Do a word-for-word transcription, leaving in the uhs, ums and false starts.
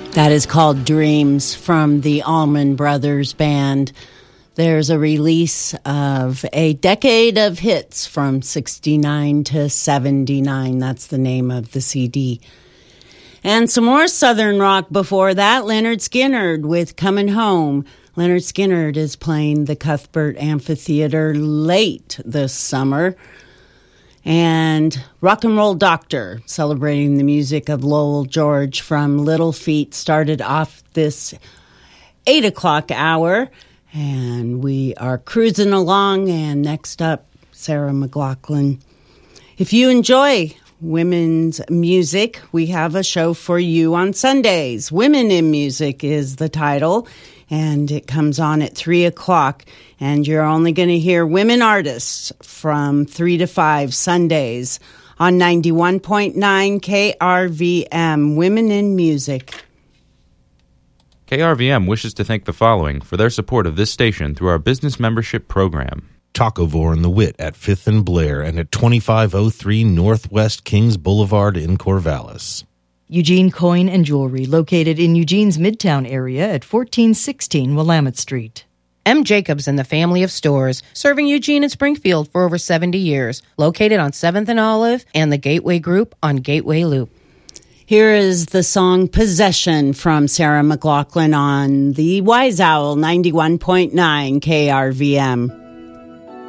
That is called Dreams from the Allman Brothers Band. There's a release of a decade of hits from sixty-nine to seventy-nine. That's the name of the C D. And some more Southern rock before that. Lynyrd Skynyrd with Coming Home. Lynyrd Skynyrd is playing the Cuthbert Amphitheater late this summer. And Rock and Roll Doctor, celebrating the music of Lowell George from Little Feat, started off this eight o'clock hour. And we are cruising along. And next up, Sarah McLachlan. If you enjoy women's music, we have a show for you on Sundays. Women in Music is the title. And it comes on at three o'clock. And you're only going to hear women artists from three to five Sundays on ninety-one point nine K R V M, Women in Music. K R V M wishes to thank the following for their support of this station through our business membership program. Tacovore and the Wit at fifth and Blair and at twenty-five oh three Northwest Kings Boulevard in Corvallis. Eugene Coin and Jewelry, located in Eugene's Midtown area at fourteen sixteen Willamette Street. M. Jacobs and the family of stores, serving Eugene and Springfield for over seventy years, located on seventh and Olive and the Gateway Group on Gateway Loop. Here is the song Possession from Sarah McLachlan on the Wise Owl ninety-one point nine K R V M.